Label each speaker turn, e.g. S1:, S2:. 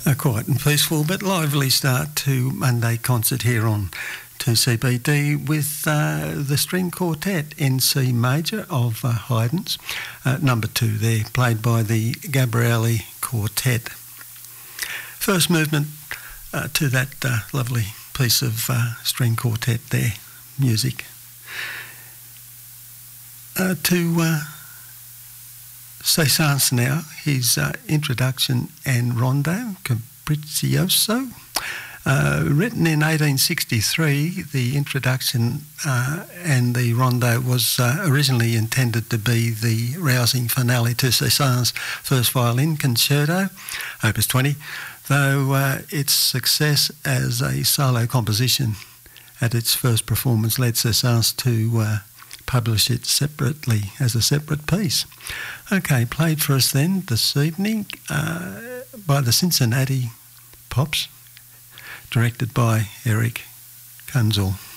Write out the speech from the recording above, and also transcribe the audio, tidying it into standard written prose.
S1: A quiet and peaceful but lively start to Monday concert here on 2CBD with the string quartet in C major of Haydn's, number 2 there, played by the Gabrielli Quartet. First movement to that lovely piece of string quartet there, music. To Saint-Saëns now, his introduction and rondo, Capriccioso. Written in 1863, the introduction and the rondo was originally intended to be the rousing finale to Saint-Saëns' first violin concerto, Opus 20, though its success as a solo composition at its first performance led Saint-Saëns to publish it separately as a separate piece. Okay, played for us then this evening by the Cincinnati Pops, directed by Eric Kunzel.